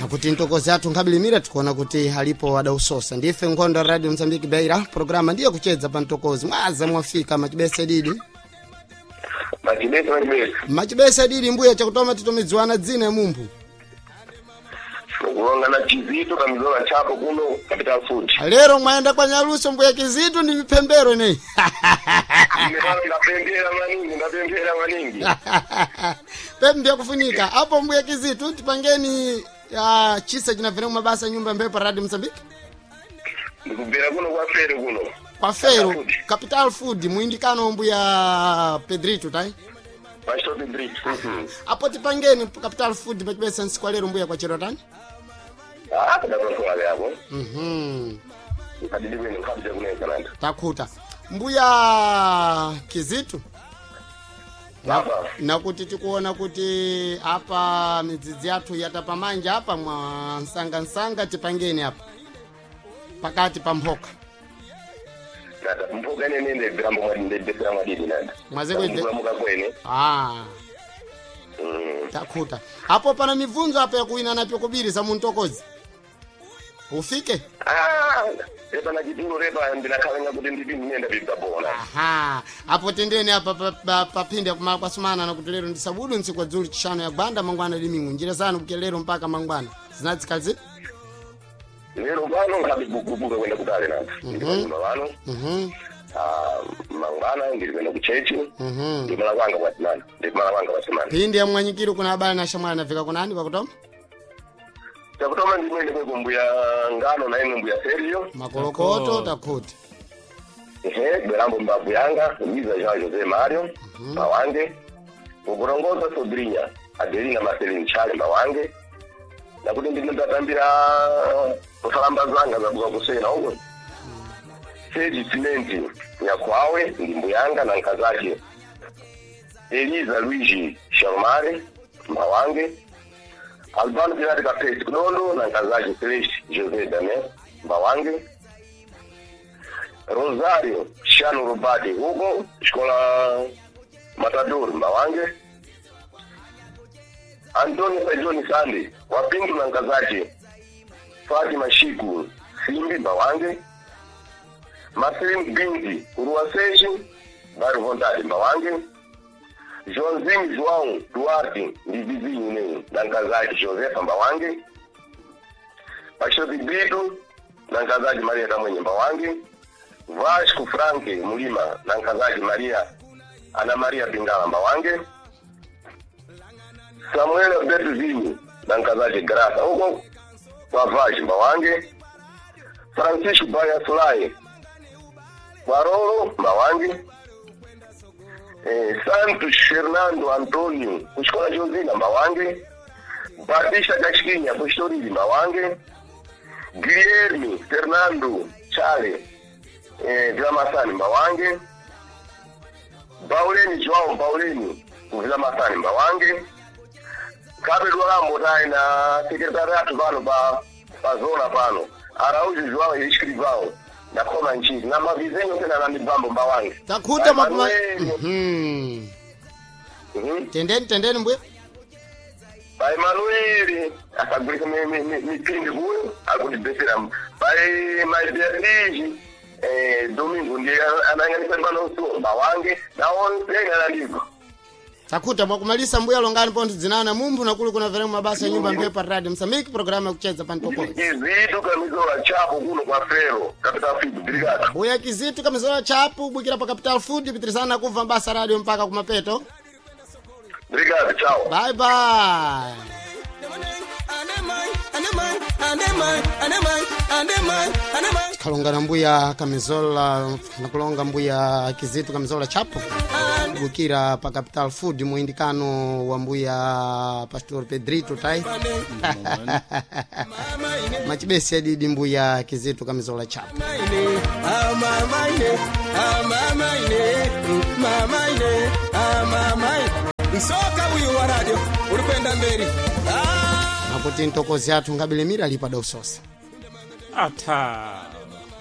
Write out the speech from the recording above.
Akuti ntokozi athu nkabilimira tikuona kuti halipo adausosa. Ndife Nkhondo Radio Mozambique Beira, programa ndiyo kuchedza pa ntokozi. Mwaza mwafika machibese didi. Machibese didi mbuya chakutoma titumidziwana dzina mumbu. Kulonga na Kizito Kamizola Chapo kuno Capital Food. Lero mwaenda kwa Nyaluso mbuya Kizito ndi mipembero nei. Ndapembera maningi. Pembe ya kufunika. Hapo mbuya Kizito tipangeni chisa chinavera mabasa nyumba mbepo Radio Mozambique. Ndikubera kuno kwa Fero kuno. Kwa Fero Capital Food muindikano mbuya Pedrito tai. Pastor Pedrito. Hapo tipangeni Capital Food machibesa nsikwa lero mbuya kwa chero tani. Kada kwa hapo. Kadili wenu kabisa kuna takuta mbuya Kizito na kuti tikuona kuti hapa mizizi yathu yatapa manja hapa mwa nsanga tipangeni hapa pakati pa mhoka nada mhoka nene brambo mwadindebesera mwadidi nada mwazeko ide mhoka kwene takuta hapo pana mivunzo hapa ya kuina na pyokubiri za muntokozi ufike reba na kiduro reba ndinakhalanga kuti ndipindi nenda bibabona hapo tendeni hapa papinde kwa sumana na kuti lero ndisabudu nsikwa dzuli chishano ya banda mangwana limingu njira zanu kukelero mpaka mangwana zinadzikalizi lero bano ngabe bukubuka kwenda kutale nanda ndibano bano mangwana ndibena kuchechi ndimala kwanga kwa simana pindi ya mwanyikiro kuna habari na shamwana nafika kunani kwa kutoma takutoma ndimwende kwa mbuya ngano na ino mbuya Sergio makolokoto takuti berambo mbabu yanga Liza Jean Jose Mario mawange ukurongoza Sodrinya Adelina Marcelin Chale mawange na kuti ndindatambira kusalamba zanga za buka kusena huko Seji Cimenti Nyakwawe ndimbu yanga na nkazake Eliza Luigi Sharmare mawange Albano Pirati Kapesi Kunondo na nkazake Celeste Jose Dame mawange Rosario Shano Rubati huko Shkola Matador mawange Antonio Pejoni Sande Wapindu na nkazake Fatima Shiku Simbi mawange Marcelin Binti Uruwaseshi Baru Vondadi mawange Jonzim João Duarte Ndivizinho ne na nkazake Josefa mawange Pashoti Brito na nkazake Maria Kamwenye mawange Vasco Franke Mulima na nkazake Maria Ana Maria Bingala mawange Samuel Alberto Zini na nkazake Grasa huko kwa Vaji mawange Francisco Baya Sulai Barolo mawange Santos Fernando Antonio kushkola Josina mawange Batista Gashikinya kushtorili mawange Guilherme Fernando Chale Vilamasani mawange Bauleni João Bauleni Vilamasani mawange Kabelo Rambo dai na sekretariatu pano pa zona pano Araujo João escrivão na koma nchini na mavizenyo tena na mibambo mawange takuta mapuma tendeni mbwe Pai Manuel akagulika mipindi kuyo akundibesera pai Maiberniji Domingo ndiye ananganisa mbano uso mawange na ontenga na ligo takuta mwakumalisa mbuya longani ponto zinana mumbu na kuli kuna vere mabasa nyumba mpepa Radio Mozambique programa ya kucheza pantopo Kizito Kamizola Chapo kuno kwa Fero Capital Food brigada mbuya Kizito Kamizola Chapo bukira pa Capital Food pitrizana kuva mbasa radio mpaka kumapeto brigada chao bye bye kalonga na mbuya Kamizola nakulonga mbuya Kizito Kamizola Chapo bukira pa Capital Food muindikano wa mbuya Pastor Pedrito tai machibesi adidi mbuya Kizito Kamizola Chapo Msoka huyu wa radio ulipenda mberi hapo tintokozi yathu ngabilimira lipa dausosa ata